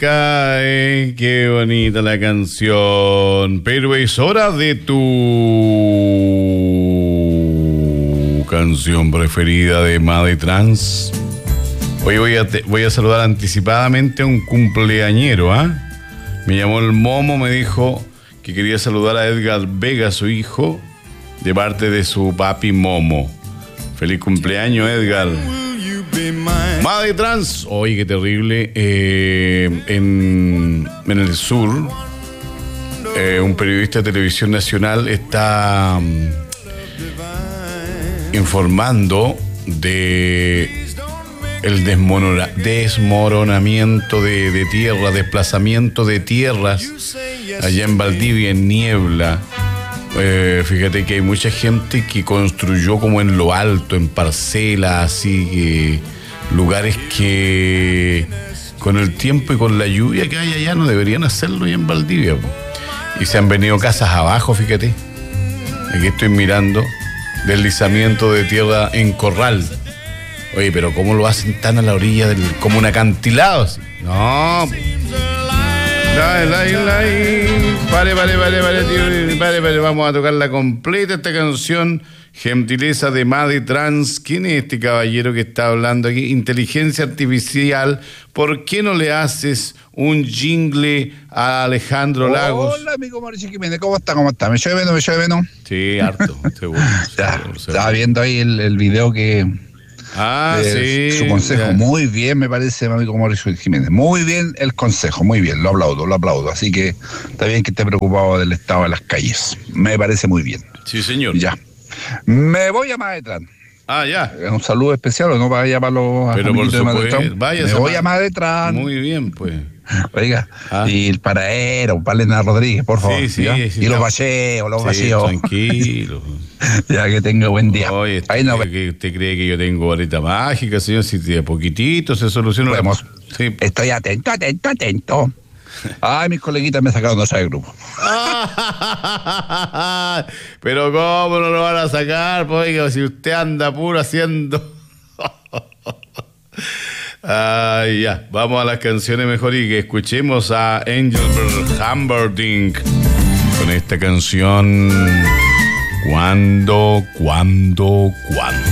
cae. Qué bonita la canción. Pero es hora de tu canción preferida de Madre Trans. Hoy voy a saludar anticipadamente a un cumpleañero, ¿ah? Me llamó el Momo, me dijo que quería saludar a Edgar Vega, su hijo, de parte de su papi Momo. Feliz cumpleaños, Edgar. Madre Trans. Oye, qué terrible. En el sur, un periodista de televisión nacional está informando de el desmoronamiento de tierra, desplazamiento de tierras allá en Valdivia, en Niebla. Fíjate que hay mucha gente que construyó como en lo alto, en parcelas, así, lugares que con el tiempo y con la lluvia que hay allá no deberían hacerlo ya en Valdivia. Y se han venido casas abajo, fíjate. Aquí estoy mirando, deslizamiento de tierra en Corral. Oye, pero ¿cómo lo hacen tan a la orilla como un acantilado? No. Pare. Vamos a tocarla completa esta canción. Gentileza de Madre Trans. ¿Quién es este caballero que está hablando aquí? Inteligencia artificial. ¿Por qué no le haces un jingle a Alejandro Lagos? Hola, amigo Mauricio Jiménez. ¿Cómo está? ¿Me llueve, no? Sí, harto. Seguro. Estaba viendo ahí el video que... sí. Su consejo, ya. Muy bien, me parece, amigo Mauricio Jiménez. Muy bien el consejo, muy bien, lo aplaudo. Así que está bien que esté preocupado del estado de las calles. Me parece muy bien. Sí, señor. Ya. Me voy a Madetrán. Ya. Un saludo especial, ¿o no? Para allá para los Pero por supuesto, me voy a Madetrán. Muy bien, pues. Oiga, y el paradero, para Elena Rodríguez, por favor. Sí, y los vacíos. Tranquilo. Ya, que tenga buen día. Oye, ¿usted cree que yo tengo varita mágica, señor? Si de poquito se soluciona. Sí. Estoy atento. Ay, mis coleguitas me sacaron de ese grupo. Pero ¿cómo no lo van a sacar? Pues, si usted anda puro haciendo... ya, vamos a las canciones mejor y que escuchemos a Engelbert Humperdinck con esta canción. ¿Cuándo?